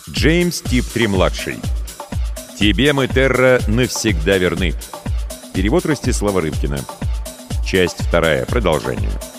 Джеймс Типтри-младший. «Тебе мы, Терра, навсегда верны». Перевод Ростислава Рыбкина. Часть 2. Продолжение.